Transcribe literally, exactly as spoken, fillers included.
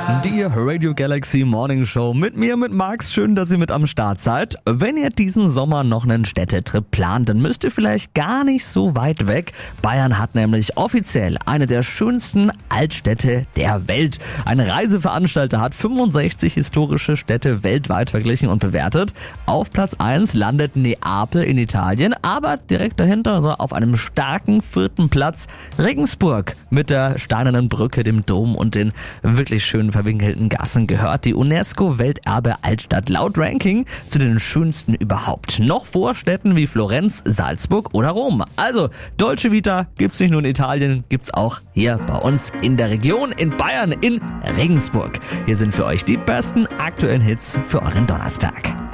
Die Radio Galaxy Morning Show mit mir, mit Max. Schön, dass ihr mit am Start seid. Wenn ihr diesen Sommer noch einen Städtetrip plant, dann müsst ihr vielleicht gar nicht so weit weg. Bayern hat nämlich offiziell eine der schönsten Altstädte der Welt. Ein Reiseveranstalter hat fünfundsechzig historische Städte weltweit verglichen und bewertet. Auf Platz eins landet Neapel in Italien, aber direkt dahinter, also auf einem starken vierten Platz, Regensburg mit der steinernen Brücke, dem Dom und den wirklich schönen verwinkelten Gassen gehört die UNESCO-Welterbe Altstadt laut Ranking zu den schönsten überhaupt. Noch vor Städten wie Florenz, Salzburg oder Rom. Also, Dolce Vita gibt's nicht nur in Italien, gibt's auch hier bei uns in der Region, in Bayern, in Regensburg. Hier sind für euch die besten aktuellen Hits für euren Donnerstag.